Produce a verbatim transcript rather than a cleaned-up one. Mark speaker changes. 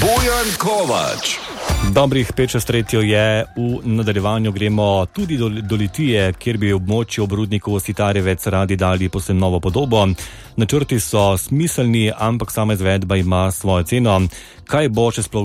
Speaker 1: Bojan Kovač.
Speaker 2: Dobrih pet čez tretjo je, v nadaljevanju gremo tudi do, do Litije, kjer bi območju ob rudniku Sitarjevec radi dali posebno novo podobo. Načrti so smiselni, ampak sama izvedba ima svojo ceno. Kaj bo, če sploh